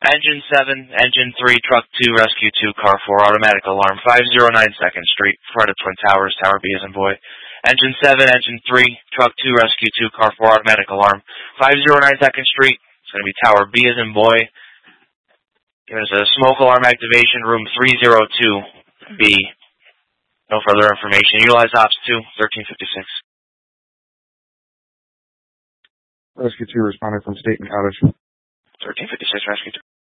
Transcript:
Engine 7, Engine 3, Truck 2, Rescue 2, Car 4, automatic alarm, 509 2nd Street, front of Twin Towers, Tower B as in boy. Engine 7, Engine 3, Truck 2, Rescue 2, Car 4, automatic alarm, 509 2nd Street. It's going to be Tower B as in boy. There's a smoke alarm activation, room 302B. No further information. Utilize Ops 2, 1356. Rescue 2 responding from State and Cottage. 1356, Rescue 2.